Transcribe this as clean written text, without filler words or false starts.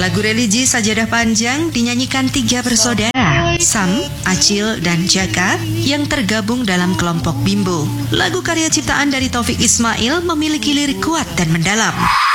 Lagu religi Sajadah Panjang dinyanyikan 3 bersaudara, Sam, Acil, dan Jaka, yang tergabung dalam kelompok Bimbo. Lagu karya ciptaan dari Taufik Ismail memiliki lirik kuat dan mendalam.